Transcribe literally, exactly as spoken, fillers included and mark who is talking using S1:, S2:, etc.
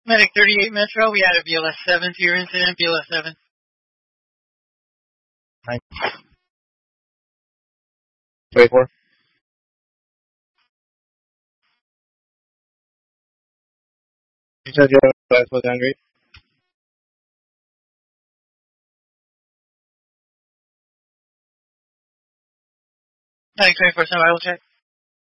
S1: Medic thirty-eight Metro, we had a B L S seven to your incident, B L S seven.
S2: Nine. twenty-four. You said you have a was angry?
S1: Medic twenty-four, survival check.